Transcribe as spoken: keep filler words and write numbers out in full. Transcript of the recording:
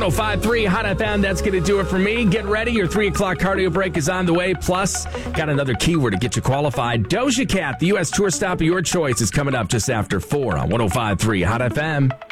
one oh five point three Hot F M. That's going to do it for me. Get ready. Your three o'clock cardio break is on the way. Plus, got another keyword to get you qualified. Doja Cat, the U S tour stop of your choice, is coming up just after four on one oh five point three Hot F M.